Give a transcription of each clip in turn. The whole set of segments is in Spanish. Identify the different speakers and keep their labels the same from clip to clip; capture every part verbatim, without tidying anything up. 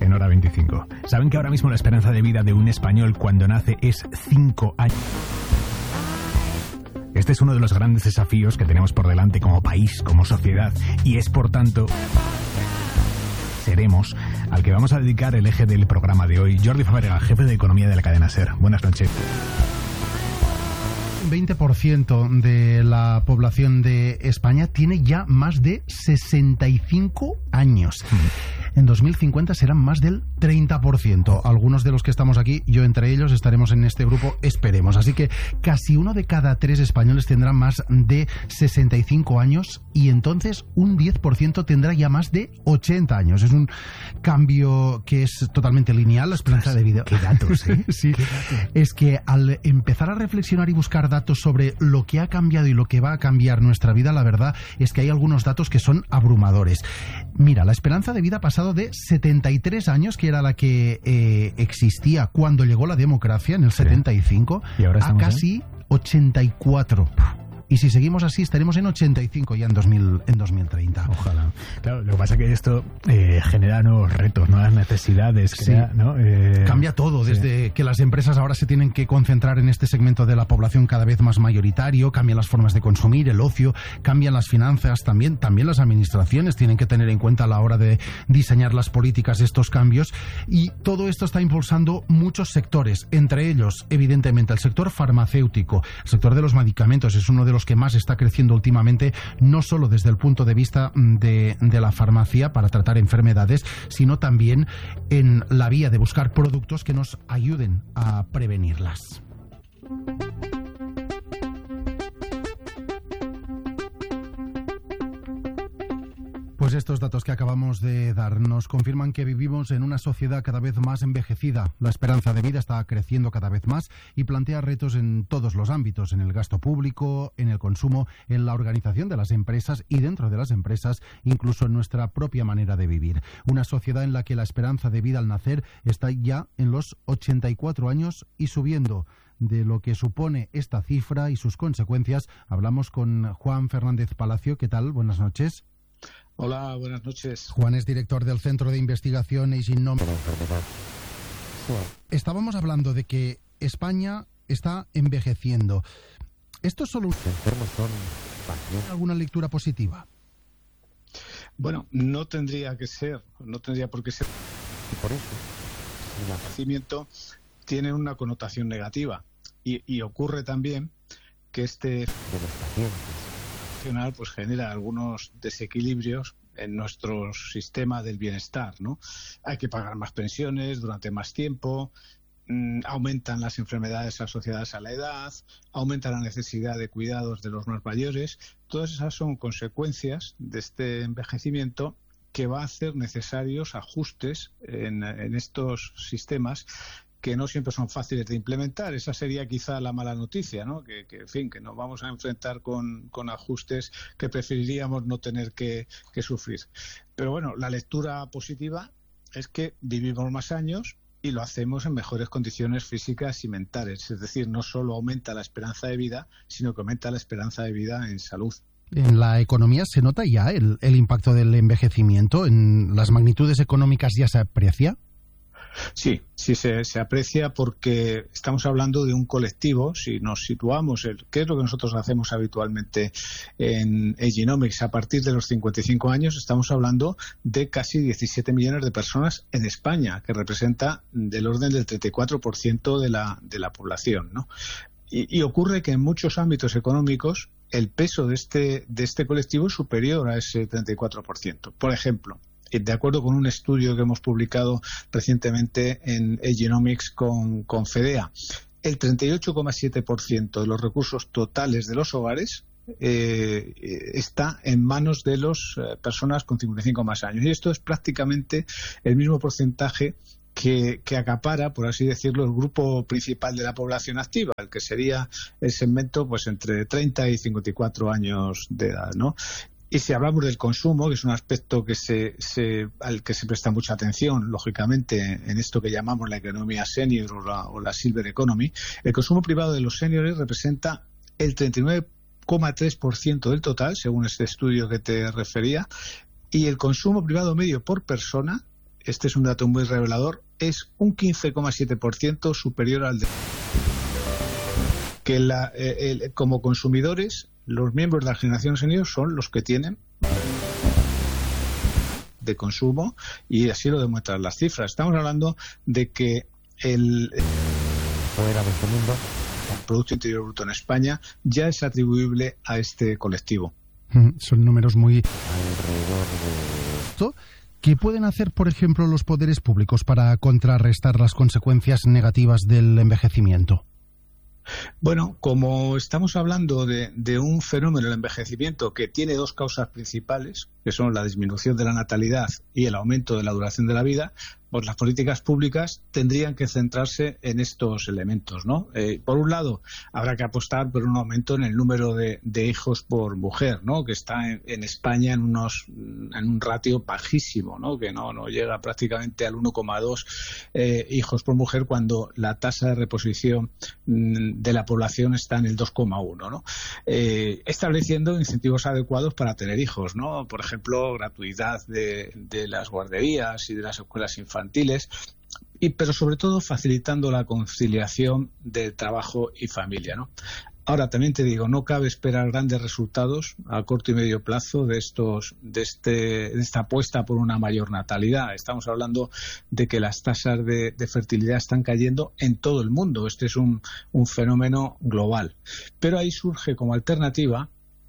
Speaker 1: en Hora veinticinco. ¿Saben que ahora mismo la esperanza de vida de un español cuando nace es cinco años? Este es uno de los grandes desafíos que tenemos por delante como país, como sociedad, y es, por tanto, seremos al que vamos a dedicar el eje del programa de hoy. Jordi Fàbrega, jefe de Economía de la cadena SER. Buenas noches.
Speaker 2: veinte por ciento de la población de España tiene ya más de sesenta y cinco años. En dos mil cincuenta serán más del treinta por ciento. Algunos de los que estamos aquí, yo entre ellos, estaremos en este grupo, esperemos. Así que casi uno de cada tres españoles tendrá más de sesenta y cinco años y entonces un diez por ciento tendrá ya más de ochenta años. Es un cambio que es totalmente lineal, la esperanza de vida.
Speaker 1: Qué datos, ¿eh?
Speaker 2: Sí.
Speaker 1: Qué datos.
Speaker 2: Es que al empezar a reflexionar y buscar datos sobre lo que ha cambiado y lo que va a cambiar nuestra vida, la verdad es que hay algunos datos que son abrumadores. Mira, la esperanza de vida ha pasado de setenta y tres años, que era la que eh, existía cuando llegó la democracia en el setenta y cinco,
Speaker 1: ¿Y ahora
Speaker 2: a casi ochenta y cuatro. Y si seguimos así, estaremos en ochenta y cinco ya en, dos mil, en dos mil treinta.
Speaker 1: Ojalá. Claro, lo que pasa es que esto eh, genera nuevos retos, nuevas necesidades. Crea,
Speaker 2: sí.
Speaker 1: ¿no? eh,
Speaker 2: Cambia todo,
Speaker 1: sí.
Speaker 2: Desde que las empresas ahora se tienen que concentrar en este segmento de la población cada vez más mayoritario, cambian las formas de consumir, el ocio, cambian las finanzas, también, también las administraciones tienen que tener en cuenta a la hora de diseñar las políticas estos cambios, y todo esto está impulsando muchos sectores, entre ellos, evidentemente, el sector farmacéutico, el sector de los medicamentos es uno de los que más está creciendo últimamente, no solo desde el punto de vista de, de la farmacia para tratar enfermedades, sino también en la vía de buscar productos que nos ayuden a prevenirlas. Pues estos datos que acabamos de dar nos confirman que vivimos en una sociedad cada vez más envejecida. La esperanza de vida está creciendo cada vez más y plantea retos en todos los ámbitos, en el gasto público, en el consumo, en la organización de las empresas y dentro de las empresas, incluso en nuestra propia manera de vivir. Una sociedad en la que la esperanza de vida al nacer está ya en los ochenta y cuatro años y subiendo. De lo que supone esta cifra y sus consecuencias, hablamos con Juan Fernández Palacio. ¿Qué tal? Buenas noches.
Speaker 3: Hola, buenas noches.
Speaker 2: Juan es director del Centro de Investigación Aging Nomi. Estábamos hablando de que España está envejeciendo. ¿Esto solo alguna lectura positiva?
Speaker 3: Bueno, no tendría que ser, no tendría por qué ser. Y por eso el envejecimiento tiene una connotación negativa. Y, y ocurre también que este de los pacientes pues genera algunos desequilibrios en nuestro sistema del bienestar, ¿no? Hay que pagar más pensiones durante más tiempo, mmm, aumentan las enfermedades asociadas a la edad, aumenta la necesidad de cuidados de los más mayores. Todas esas son consecuencias de este envejecimiento que va a hacer necesarios ajustes en, en estos sistemas que no siempre son fáciles de implementar. Esa sería quizá la mala noticia, ¿no? Que, que en fin, que nos vamos a enfrentar con, con ajustes que preferiríamos no tener que, que sufrir. Pero bueno, la lectura positiva es que vivimos más años y lo hacemos en mejores condiciones físicas y mentales. Es decir, no solo aumenta la esperanza de vida, sino que aumenta la esperanza de vida en salud.
Speaker 2: ¿En la economía se nota ya el, el impacto del envejecimiento? ¿En las magnitudes económicas ya se aprecia?
Speaker 3: Sí, sí se, se aprecia porque estamos hablando de un colectivo. Si nos situamos, el, ¿qué es lo que nosotros hacemos habitualmente en Agenomics? A partir de los cincuenta y cinco años estamos hablando de casi diecisiete millones de personas en España, que representa del orden del treinta y cuatro por ciento de la, de la población, ¿no? Y, y ocurre que en muchos ámbitos económicos el peso de este, de este colectivo es superior a ese treinta y cuatro por ciento. Por ejemplo, de acuerdo con un estudio que hemos publicado recientemente en Agenomics con, con FEDEA, el treinta y ocho coma siete por ciento de los recursos totales de los hogares eh, está en manos de las eh, personas con cincuenta y cinco más años. Y esto es prácticamente el mismo porcentaje que, que acapara, por así decirlo, el grupo principal de la población activa, el que sería el segmento pues entre treinta y cincuenta y cuatro años de edad, ¿no? Y si hablamos del consumo, que es un aspecto que se, se, al que se presta mucha atención, lógicamente, en esto que llamamos la economía senior o la, o la silver economy, el consumo privado de los seniors representa el treinta y nueve coma tres por ciento del total, según este estudio que te refería, y el consumo privado medio por persona este es un dato muy revelador, es un quince coma siete por ciento superior al de que la, eh, el, como consumidores, los miembros de la generación senior son los que tienen de consumo, y así lo demuestran las cifras. Estamos hablando de que el,
Speaker 4: fuera de este mundo,
Speaker 3: el Producto Interior Bruto en España ya es atribuible a este colectivo.
Speaker 2: Son números muy...
Speaker 4: alrededor de...
Speaker 2: ¿Qué pueden hacer, por ejemplo, los poderes públicos para contrarrestar las consecuencias negativas del envejecimiento?
Speaker 3: Bueno, como estamos hablando de, de un fenómeno, el envejecimiento, que tiene dos causas principales, que son la disminución de la natalidad y el aumento de la duración de la vida, pues las políticas públicas tendrían que centrarse en estos elementos, ¿no? Eh, por un lado, habrá que apostar por un aumento en el número de, de hijos por mujer, ¿no? Que está en, en España en unos en un ratio bajísimo, ¿no? Que no, no llega prácticamente al uno coma dos eh, hijos por mujer, cuando la tasa de reposición de la población está en el dos coma uno, ¿no? Eh, estableciendo incentivos adecuados para tener hijos, ¿no? Por ejemplo, gratuidad de, de las guarderías y de las escuelas infantiles, y pero sobre todo facilitando la conciliación de trabajo y familia, ¿no? Ahora, también te digo, no cabe esperar grandes resultados a corto y medio plazo de estos de este de esta apuesta por una mayor natalidad. Estamos hablando de que las tasas de, de fertilidad están cayendo en todo el mundo. Este es un, un fenómeno global. Pero ahí surge como alternativa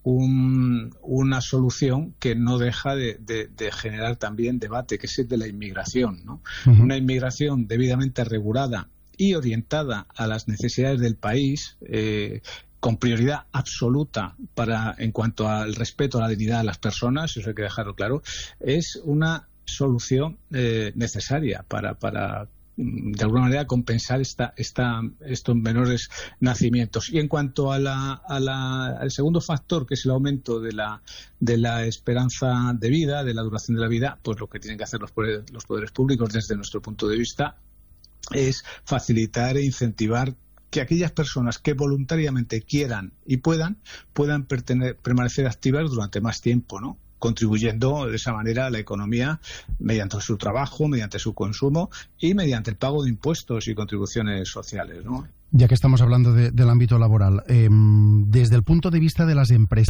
Speaker 3: Un, una solución que no deja de, de, de generar también debate, que es el de la inmigración, ¿no? Uh-huh. Una inmigración debidamente regulada y orientada a las necesidades del país, eh, con prioridad absoluta para en cuanto al respeto a la dignidad de las personas, eso hay que dejarlo claro, es una solución eh, necesaria para para de alguna manera compensar esta, esta, estos menores nacimientos. Y en cuanto a la, a la, al segundo factor, que es el aumento de la, de la esperanza de vida, de la duración de la vida, pues lo que tienen que hacer los poderes, los poderes públicos, desde nuestro punto de vista, es facilitar e incentivar que aquellas personas que voluntariamente quieran y puedan, puedan pertenecer, permanecer activas durante más tiempo, ¿no? Contribuyendo de esa manera a la economía mediante su trabajo, mediante su consumo y mediante el pago de impuestos y contribuciones sociales, ¿no?
Speaker 2: Ya que estamos hablando de, del ámbito laboral, eh, desde el punto de vista de las empresas,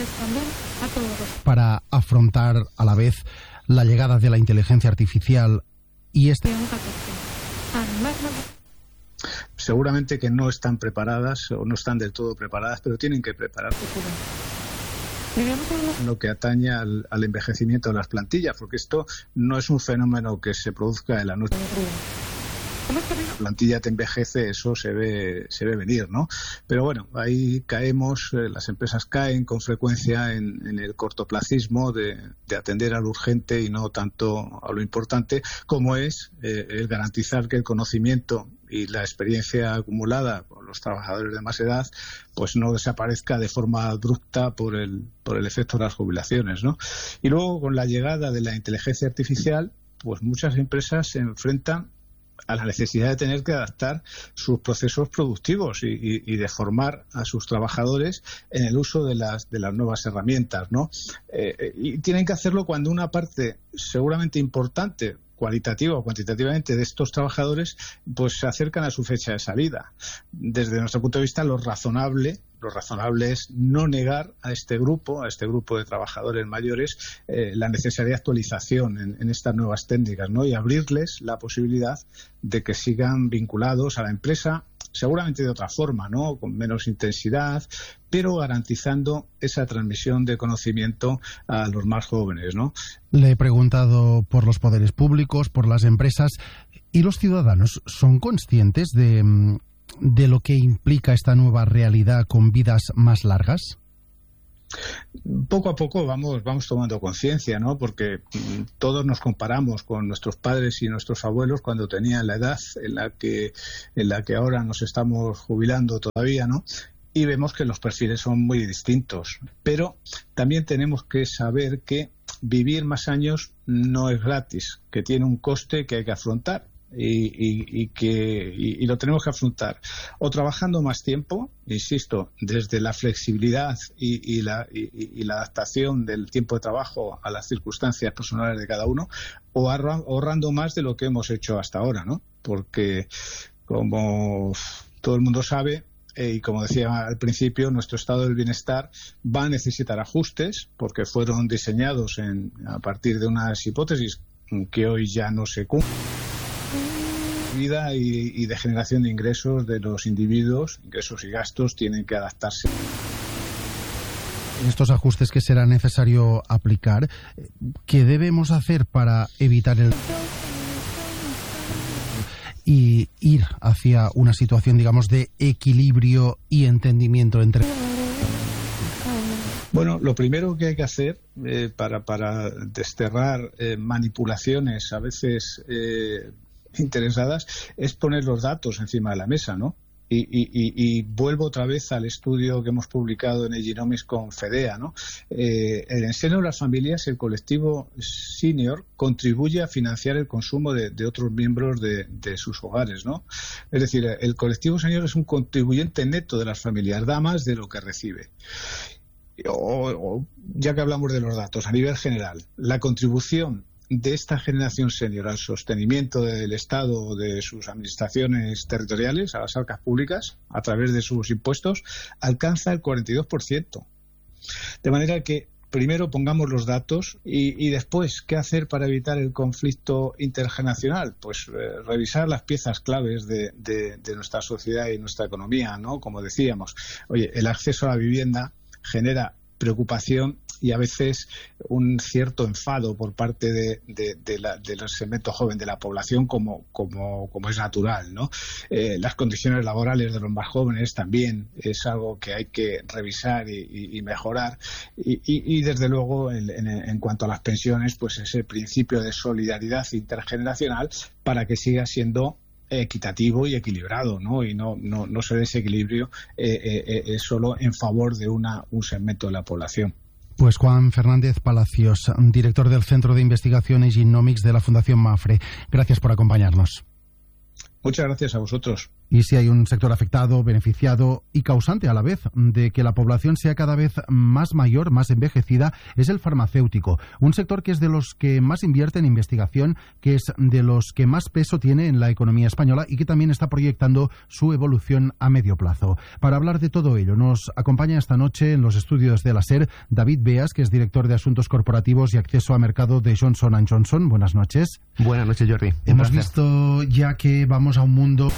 Speaker 2: para afrontar a la vez la llegada de la inteligencia artificial y este...
Speaker 3: Seguramente que no están preparadas o no están del todo preparadas, pero tienen que prepararse. Lo que atañe al, al envejecimiento de las plantillas, porque esto no es un fenómeno que se produzca de la noche. La plantilla te envejece, eso se ve se ve venir, ¿no? Pero bueno, ahí caemos, eh, las empresas caen con frecuencia en, en el cortoplacismo de, de atender a lo urgente y no tanto a lo importante, como es eh, el garantizar que el conocimiento y la experiencia acumulada por los trabajadores de más edad pues no desaparezca de forma abrupta por el por el efecto de las jubilaciones, ¿no? Y luego, con la llegada de la inteligencia artificial, pues muchas empresas se enfrentan a la necesidad de tener que adaptar sus procesos productivos y, y, y de formar a sus trabajadores en el uso de las de las nuevas herramientas, ¿no? Eh, y tienen que hacerlo cuando una parte seguramente importante, cualitativa o cuantitativamente, de estos trabajadores pues se acercan a su fecha de salida. Desde nuestro punto de vista, lo razonable lo razonable es no negar a este grupo, a este grupo de trabajadores mayores, eh, la necesaria actualización en, en estas nuevas técnicas, ¿no? Y abrirles la posibilidad de que sigan vinculados a la empresa, seguramente de otra forma, ¿no? Con menos intensidad, pero garantizando esa transmisión de conocimiento a los más jóvenes, ¿no?
Speaker 2: Le he preguntado por los poderes públicos, por las empresas, ¿y los ciudadanos son conscientes de, de lo que implica esta nueva realidad con vidas más largas?
Speaker 3: Poco a poco vamos vamos tomando conciencia, ¿no? Porque todos nos comparamos con nuestros padres y nuestros abuelos cuando tenían la edad en la que en la que ahora nos estamos jubilando todavía, ¿no? Y vemos que los perfiles son muy distintos. Pero también tenemos que saber que vivir más años no es gratis, que tiene un coste que hay que afrontar. y, y, y que y, y lo tenemos que afrontar o trabajando más tiempo, insisto, desde la flexibilidad y, y, la, y, y la adaptación del tiempo de trabajo a las circunstancias personales de cada uno, o ahorrando más de lo que hemos hecho hasta ahora, ¿no? Porque, como todo el mundo sabe, eh, y como decía al principio, nuestro estado del bienestar va a necesitar ajustes porque fueron diseñados en, a partir de unas hipótesis que hoy ya no se cumplen. Vida y, y de generación de ingresos de los individuos, ingresos y gastos, tienen que adaptarse.
Speaker 2: Estos ajustes que será necesario aplicar, ¿qué debemos hacer para evitar el y ir hacia una situación, digamos, de equilibrio y entendimiento entre...
Speaker 3: Bueno, lo primero que hay que hacer eh, para, para desterrar eh, manipulaciones a veces eh, interesadas es poner los datos encima de la mesa, ¿no? Y, y, y, y vuelvo otra vez al estudio que hemos publicado en Egenomics con FEDEA, ¿no? Eh, en el seno de las familias, el colectivo senior contribuye a financiar el consumo de, de otros miembros de, de sus hogares, ¿no? Es decir, el colectivo senior es un contribuyente neto de las familias, da más de lo que recibe. O, o, ya que hablamos de los datos, a nivel general, la contribución de esta generación senior al sostenimiento del Estado o de sus administraciones territoriales, a las arcas públicas, a través de sus impuestos, alcanza el cuarenta y dos por ciento. De manera que primero pongamos los datos y, y después, ¿qué hacer para evitar el conflicto intergeneracional? Pues eh, revisar las piezas claves de, de, de nuestra sociedad y nuestra economía, ¿no? Como decíamos, oye, el acceso a la vivienda genera preocupación y a veces un cierto enfado por parte de, de, de, la, de los segmentos jóvenes de la población, como, como, como es natural, ¿no? Eh, las condiciones laborales de los más jóvenes también es algo que hay que revisar y, y, y mejorar. Y, y, y desde luego, en, en, en cuanto a las pensiones, pues ese principio de solidaridad intergeneracional para que siga siendo equitativo y equilibrado, ¿no? Y no, no, no se desequilibrio eh, eh, eh, solo en favor de una, un segmento de la población.
Speaker 2: Pues Juan Fernández Palacios, director del Centro de Investigación Egenomics de la Fundación Mapfre. Gracias por acompañarnos.
Speaker 3: Muchas gracias a vosotros.
Speaker 2: Y si hay un sector afectado, beneficiado y causante a la vez de que la población sea cada vez más mayor, más envejecida, es el farmacéutico. Un sector que es de los que más invierte en investigación, que es de los que más peso tiene en la economía española y que también está proyectando su evolución a medio plazo. Para hablar de todo ello, nos acompaña esta noche en los estudios de la SER David Beas, que es director de Asuntos Corporativos y Acceso a Mercado de Johnson and Johnson. Buenas noches.
Speaker 5: Buenas noches, Jordi.
Speaker 2: Hemos visto ya que vamos a un mundo...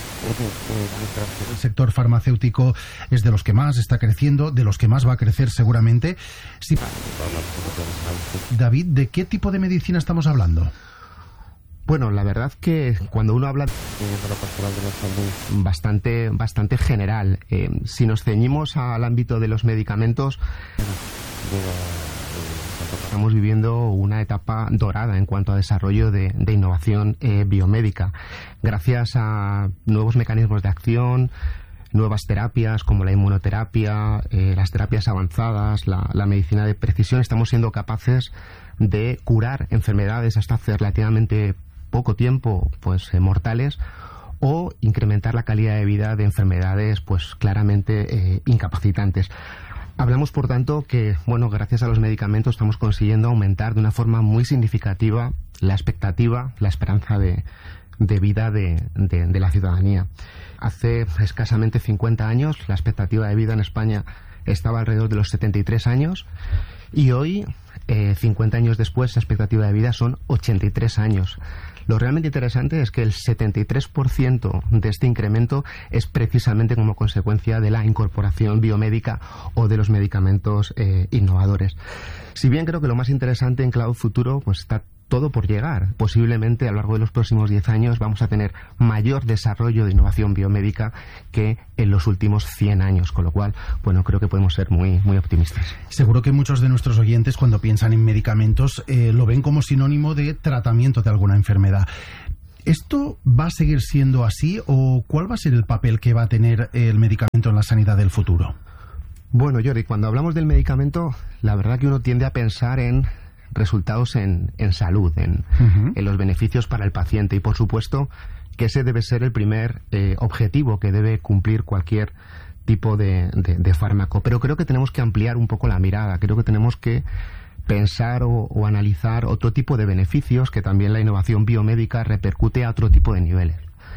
Speaker 2: El sector farmacéutico es de los que más está creciendo, de los que más va a crecer seguramente. Sí. David, ¿de qué tipo de medicina estamos hablando?
Speaker 5: Bueno, la verdad que cuando uno habla de bastante, bastante general, eh, si nos ceñimos al ámbito de los medicamentos, estamos viviendo una etapa dorada en cuanto a desarrollo de, de innovación eh, biomédica. Gracias a nuevos mecanismos de acción, nuevas terapias como la inmunoterapia, eh, las terapias avanzadas, la, la medicina de precisión, estamos siendo capaces de curar enfermedades hasta hace relativamente poco tiempo pues eh, mortales, o incrementar la calidad de vida de enfermedades pues claramente eh, incapacitantes. Hablamos, por tanto, que, bueno, gracias a los medicamentos estamos consiguiendo aumentar de una forma muy significativa la expectativa, la esperanza de, de vida de, de, de la ciudadanía. Hace escasamente cincuenta años la expectativa de vida en España estaba alrededor de los setenta y tres años y hoy, eh, cincuenta años después, la expectativa de vida son ochenta y tres años. Lo realmente interesante es que el setenta y tres por ciento de este incremento es precisamente como consecuencia de la incorporación biomédica o de los medicamentos eh, innovadores. Si bien creo que lo más interesante en Cloud Futuro pues está todo por llegar. Posiblemente a lo largo de los próximos diez años vamos a tener mayor desarrollo de innovación biomédica que en los últimos cien años, con lo cual, bueno, creo que podemos ser muy, muy optimistas.
Speaker 2: Seguro que muchos de nuestros oyentes, cuando piensan en medicamentos, eh, lo ven como sinónimo de tratamiento de alguna enfermedad. ¿Esto va a seguir siendo así o cuál va a ser el papel que va a tener el medicamento en la sanidad del futuro?
Speaker 5: Bueno, Jordi, cuando hablamos del medicamento, la verdad que uno tiende a pensar en resultados en, en salud, en, uh-huh. en los beneficios para el paciente. Y por supuesto que ese debe ser el primer eh, objetivo que debe cumplir cualquier tipo de, de, de fármaco. Pero creo que tenemos que ampliar un poco la mirada, creo que tenemos que pensar o, o analizar otro tipo de beneficios que también la innovación biomédica repercute a otro tipo de niveles.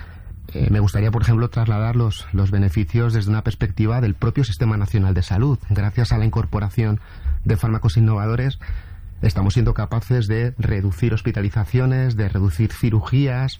Speaker 5: Eh, me gustaría, por ejemplo, trasladar los, los beneficios desde una perspectiva del propio Sistema Nacional de Salud. Gracias a la incorporación de fármacos innovadores, estamos siendo capaces de reducir hospitalizaciones, de reducir cirugías,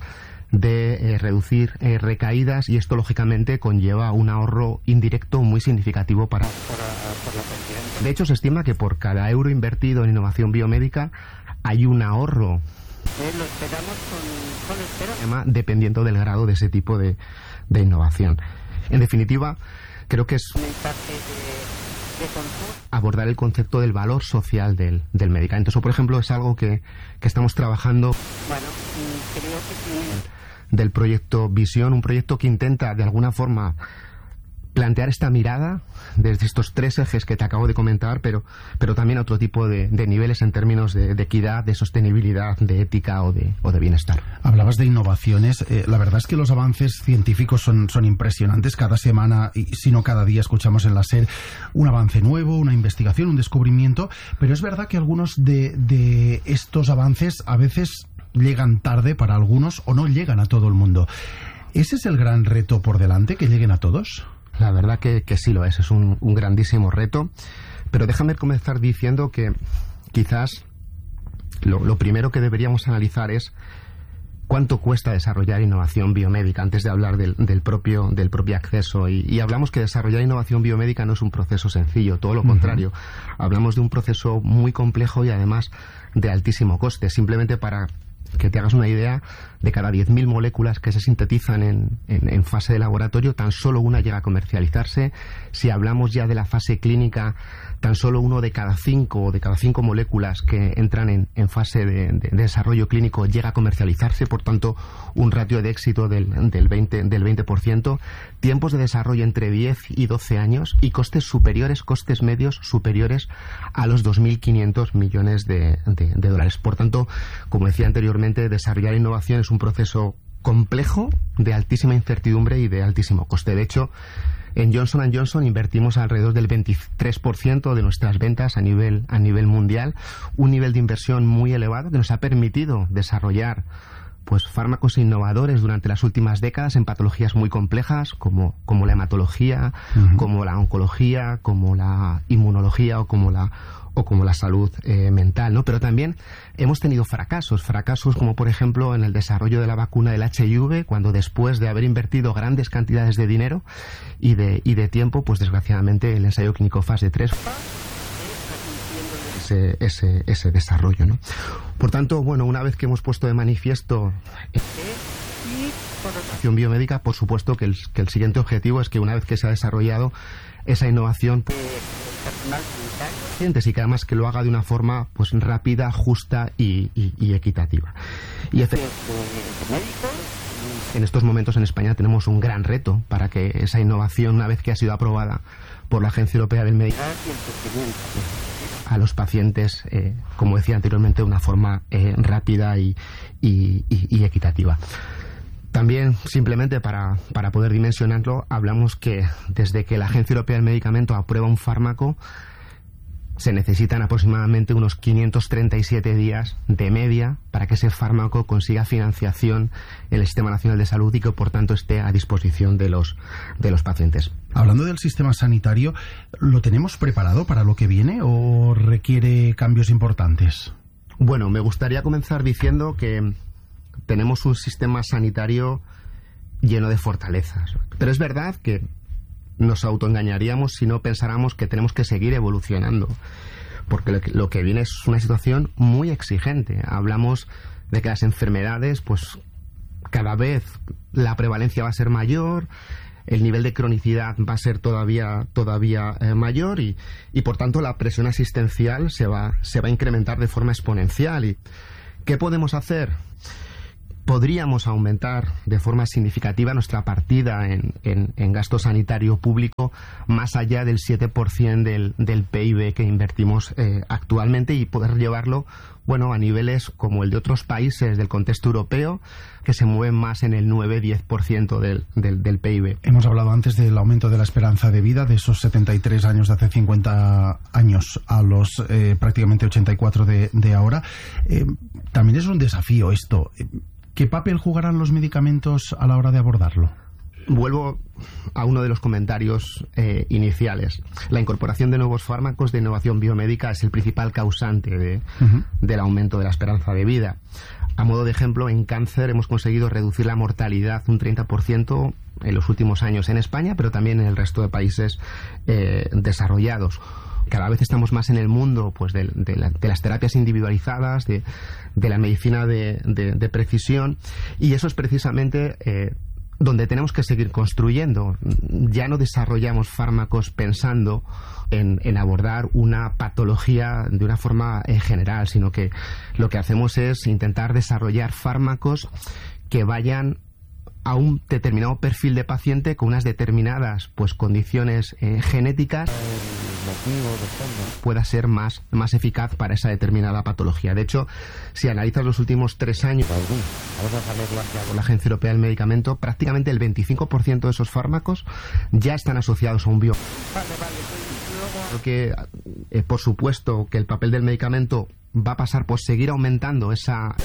Speaker 5: de eh, reducir eh, recaídas, y esto lógicamente conlleva un ahorro indirecto muy significativo para, para, para la paciente. De hecho, se estima que por cada euro invertido en innovación biomédica hay un ahorro.
Speaker 6: Eh, lo esperamos con, con espera.
Speaker 5: Dependiendo del grado de ese tipo de, de innovación. En definitiva, creo que es
Speaker 6: un mensaje de, de
Speaker 5: abordar el concepto del valor social del, del medicamento. Eso, por ejemplo, es algo que, que estamos trabajando.
Speaker 6: Bueno, creo que sí.
Speaker 5: Del proyecto Visión, un proyecto que intenta de alguna forma plantear esta mirada desde estos tres ejes que te acabo de comentar, pero, pero también otro tipo de, de niveles en términos de, de equidad, de sostenibilidad, de ética o de, o de bienestar.
Speaker 2: Hablabas de innovaciones. Eh, la verdad es que los avances científicos son, son impresionantes. Cada semana, y si no cada día, escuchamos en la SER un avance nuevo, una investigación, un descubrimiento, pero es verdad que algunos de, de estos avances a veces llegan tarde para algunos o no llegan a todo el mundo. ¿Ese es el gran reto por delante, que lleguen a todos?
Speaker 5: La verdad que, que sí lo es, es un, un grandísimo reto, pero déjame comenzar diciendo que quizás lo, lo primero que deberíamos analizar es cuánto cuesta desarrollar innovación biomédica antes de hablar del, del, propio, del propio acceso. Y, y hablamos que desarrollar innovación biomédica no es un proceso sencillo, todo lo uh-huh. contrario. Hablamos de un proceso muy complejo y además de altísimo coste. Simplemente para que te hagas una idea, de cada diez mil moléculas que se sintetizan en, en, en fase de laboratorio, tan solo una llega a comercializarse. Si hablamos ya de la fase clínica, tan solo uno de cada cinco o de cada cinco moléculas que entran en, en fase de, de, de desarrollo clínico llega a comercializarse, por tanto, un ratio de éxito del, del, veinte, del veinte por ciento. Tiempos de desarrollo entre diez y doce años y costes superiores, costes medios superiores a los dos mil quinientos millones de, de, de dólares. Por tanto, como decía anteriormente, desarrollar innovación es un proceso complejo, de altísima incertidumbre y de altísimo coste. De hecho, en Johnson and Johnson invertimos alrededor del veintitrés por ciento de nuestras ventas a nivel, a nivel mundial, un nivel de inversión muy elevado que nos ha permitido desarrollar pues fármacos innovadores durante las últimas décadas en patologías muy complejas como, como la hematología, uh-huh. como la oncología, como la inmunología o como la o como la salud eh, mental, ¿no? Pero también hemos tenido fracasos, fracasos como por ejemplo en el desarrollo de la vacuna del H I V, cuando después de haber invertido grandes cantidades de dinero y de, y de tiempo, pues desgraciadamente el ensayo clínico fase tres ese, ese, ese desarrollo, ¿no? Por tanto, bueno, una vez que hemos puesto de manifiesto innovación biomédica, por supuesto que el, que el siguiente objetivo es que una vez que se ha desarrollado esa innovación, y que además que lo haga de una forma pues rápida, justa y, y, y equitativa. Y en estos momentos en España tenemos un gran reto para que esa innovación, una vez que ha sido aprobada por la Agencia Europea del Medicamento, a los pacientes, eh, como decía anteriormente, de una forma eh, rápida y, y, y, y equitativa. También, simplemente para, para poder dimensionarlo, hablamos que desde que la Agencia Europea del Medicamento aprueba un fármaco, se necesitan aproximadamente unos quinientos treinta y siete días de media para que ese fármaco consiga financiación en el Sistema Nacional de Salud y que, por tanto, esté a disposición de los, de los pacientes.
Speaker 2: Hablando del sistema sanitario, ¿lo tenemos preparado para lo que viene o requiere cambios importantes?
Speaker 5: Bueno, me gustaría comenzar diciendo que tenemos un sistema sanitario lleno de fortalezas. Pero es verdad que nos autoengañaríamos si no pensáramos que tenemos que seguir evolucionando, porque lo que viene es una situación muy exigente. Hablamos de que las enfermedades, pues cada vez la prevalencia va a ser mayor, el nivel de cronicidad va a ser todavía todavía eh, mayor y, y por tanto la presión asistencial se va se va a incrementar de forma exponencial. ¿Y qué podemos hacer? podríamos aumentar de forma significativa nuestra partida en, en, en gasto sanitario público más allá del siete por ciento del, del P I B que invertimos eh, actualmente y poder llevarlo, bueno, a niveles como el de otros países del contexto europeo que se mueven más en el nueve a diez por ciento del, del, del P I B.
Speaker 2: Hemos hablado antes del aumento de la esperanza de vida, de esos setenta y tres años de hace cincuenta años a los eh, prácticamente ochenta y cuatro de, de ahora. Eh, también es un desafío esto. ¿Qué papel jugarán los medicamentos a la hora de abordarlo?
Speaker 5: Vuelvo a uno de los comentarios eh, iniciales. La incorporación de nuevos fármacos de innovación biomédica es el principal causante de, uh-huh. del aumento de la esperanza de vida. A modo de ejemplo, en cáncer hemos conseguido reducir la mortalidad un treinta por ciento en los últimos años en España, pero también en el resto de países eh, desarrollados. Cada vez estamos más en el mundo pues de, de, la, de las terapias individualizadas, de, de la medicina de, de, de precisión, y eso es precisamente eh, donde tenemos que seguir construyendo. Ya no desarrollamos fármacos pensando en, en abordar una patología de una forma eh, general, sino que lo que hacemos es intentar desarrollar fármacos que vayan a un determinado perfil de paciente con unas determinadas pues condiciones eh, genéticas pueda ser más, más eficaz para esa determinada patología. De hecho, si analizas los últimos tres años con la Agencia Europea del Medicamento, prácticamente el veinticinco por ciento de esos fármacos ya están asociados a un bio. Porque, eh, por supuesto, que el papel del medicamento va a pasar por seguir aumentando esa...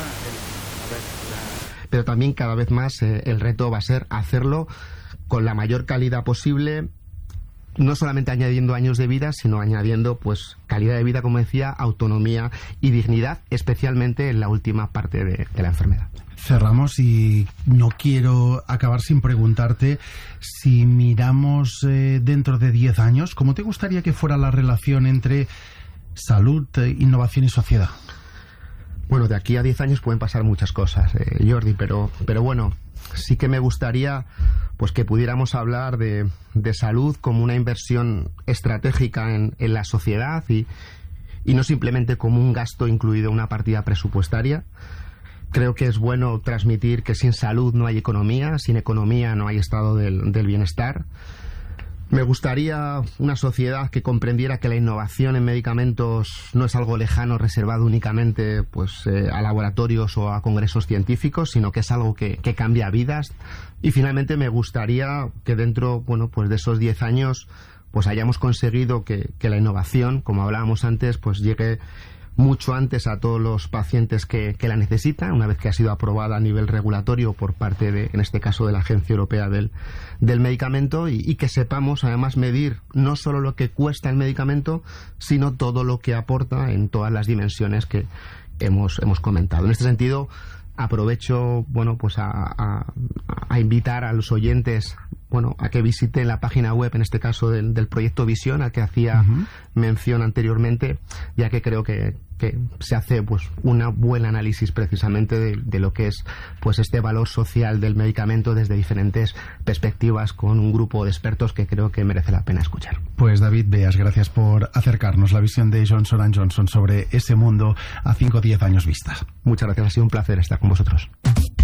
Speaker 5: Pero también cada vez más eh, el reto va a ser hacerlo con la mayor calidad posible, no solamente añadiendo años de vida, sino añadiendo pues calidad de vida, como decía, autonomía y dignidad, especialmente en la última parte de, de la enfermedad.
Speaker 2: Cerramos y no quiero acabar sin preguntarte si miramos eh, dentro de diez años, ¿cómo te gustaría que fuera la relación entre salud, eh, innovación y sociedad?
Speaker 5: Bueno, de aquí a diez años pueden pasar muchas cosas, eh, Jordi, pero, pero bueno, sí que me gustaría pues que pudiéramos hablar de, de salud como una inversión estratégica en, en la sociedad y, y no simplemente como un gasto incluido en una partida presupuestaria. Creo que es bueno transmitir que sin salud no hay economía, sin economía no hay estado del, del bienestar. Me gustaría una sociedad que comprendiera que la innovación en medicamentos no es algo lejano reservado únicamente pues eh, a laboratorios o a congresos científicos, sino que es algo que, que cambia vidas. Y finalmente me gustaría que dentro, bueno, pues de esos diez años pues hayamos conseguido que, que la innovación, como hablábamos antes, pues llegue mucho antes a todos los pacientes que, que la necesitan, una vez que ha sido aprobada a nivel regulatorio por parte de, en este caso, de la Agencia Europea del, del Medicamento, y, y que sepamos además medir no solo lo que cuesta el medicamento, sino todo lo que aporta en todas las dimensiones que hemos, hemos comentado. En este sentido, aprovecho, bueno, pues a, a, a invitar a los oyentes, bueno, a que visiten la página web, en este caso del, del proyecto Visión, al que hacía uh-huh. mención anteriormente, ya que creo que, que se hace pues un buen análisis precisamente de, de lo que es pues este valor social del medicamento desde diferentes perspectivas, con un grupo de expertos que creo que merece la pena escuchar.
Speaker 2: Pues David Beas, gracias por acercarnos la visión de Johnson and Johnson sobre ese mundo a cinco o diez años vistas.
Speaker 5: Muchas gracias, ha sido un placer estar con vosotros.